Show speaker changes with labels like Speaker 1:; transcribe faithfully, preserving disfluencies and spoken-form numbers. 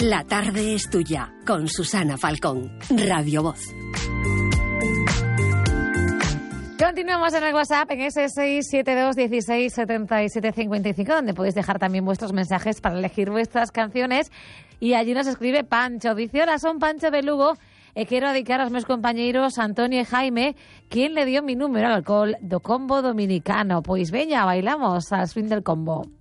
Speaker 1: La tarde es tuya, con Susana Falcón, Radio Voz.
Speaker 2: Continuamos en el WhatsApp en ese seis siete dos dieciséis setenta y siete cincuenta y cinco, donde podéis dejar también vuestros mensajes para elegir vuestras canciones. Y allí nos escribe Pancho. Dice, hola, son Pancho de Lugo. E quero dedicar aos meus compañeiros Antonio e Jaime, quien le dio mi número al alcohol do combo dominicano. Pois veña, bailamos al swing del combo.